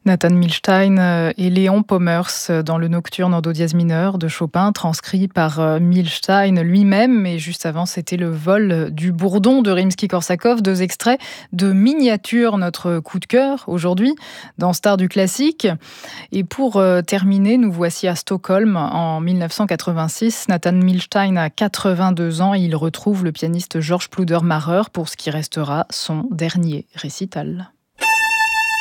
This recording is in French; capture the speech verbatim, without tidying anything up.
Nathan Milstein et Léon Pommers dans le Nocturne en do dièse mineur de Chopin, transcrit par Milstein lui-même. Et juste avant, c'était le vol du Bourdon de Rimsky-Korsakov, deux extraits de Miniature, notre coup de cœur aujourd'hui, dans Stars du classique. Et pour terminer, nous voici à Stockholm en mille neuf cent quatre-vingt-six. Nathan Milstein a quatre-vingt-deux ans et il retrouve le pianiste Georges Pluder-Mahrer pour ce qui restera son dernier récital.